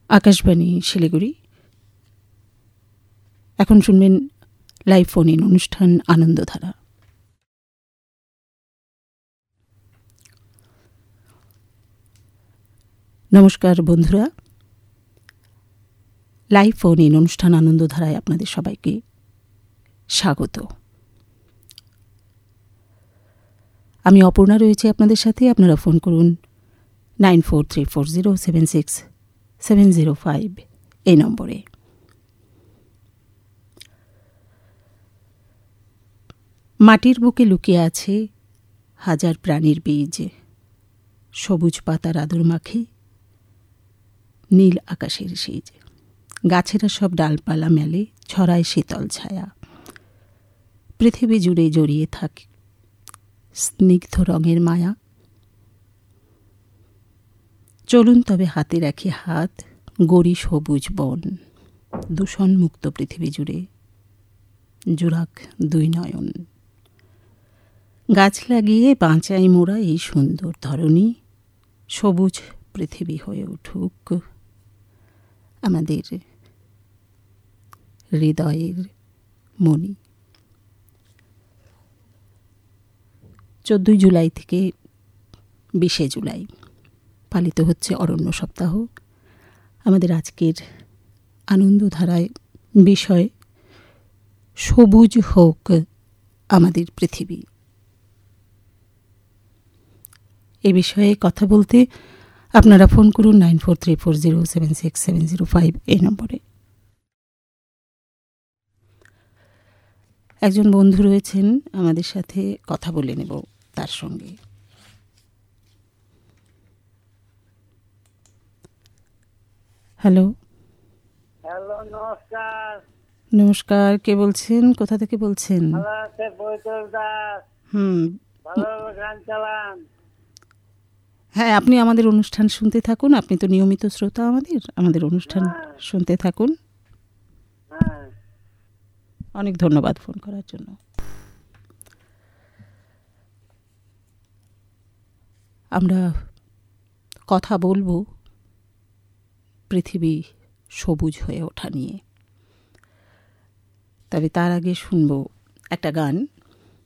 আকাশবাণী শিলিগুড়ি। এখন শুনবেন live phone in অনুষ্ঠান আনন্দধারা। নমস্কার বন্ধুরা, লাইভ ফোন ইন অনুষ্ঠান আনন্দধারায় আপনাদের সবাইকে স্বাগত। আমি অপর্ণা রয়েছি আপনাদের সাথে। আপনারা ফোন করুন 9434076705 এই নম্বরে। মাটির বুকে লুকিয়ে আছে হাজার প্রাণীর বীজ, সবুজ পাতার আদর মাখে নীল আকাশের সেজ। গাছেরা সব ডালপালা মেলে, ছড়ায় শীতল ছায়া। পৃথিবী জুড়ে জড়িয়ে থাকে স্নিগ্ধ রঙের মায়া। চলুন তবে হাতে রাখি হাত, গড়ি সবুজ বন। দূষণ মুক্ত পৃথিবী জুড়ে জুড়াক দুই নয়ন। গাছ লাগিয়ে বাঁচাই মোরা এই সুন্দর ধরনী। সবুজ পৃথিবী হয়ে উঠুক আমাদের হৃদয়ের মণি। 14 জুলাই থেকে 20 জুলাই পালিত হচ্ছে অরণ্য সপ্তাহ। আমাদের আজকের আনন্দধারায় বিষয় সবুজ হোক আমাদের পৃথিবী। এ বিষয়ে কথা বলতে আপনারা ফোন করুন 9434076705 এই নম্বরে। একজন বন্ধু রয়েছেন আমাদের সাথে, কথা বলে নেব তার সঙ্গে। হ্যালো। হ্যালো, নমস্কার। নমস্কার, কে বলছেন, কোথা থেকে বলছেন? ভালো গান চালান। হ্যাঁ, আপনি আমাদের অনুষ্ঠান শুনতে থাকুন। আপনি তো নিয়মিত শ্রোতা আমাদের অনুষ্ঠান শুনতে থাকুন। অনেক ধন্যবাদ ফোন করার জন্য। আমরা কথা বলবো পৃথিবী সবুজ হয়ে ওঠা নিয়ে। তবে তার আগে শুনবো একটা গান।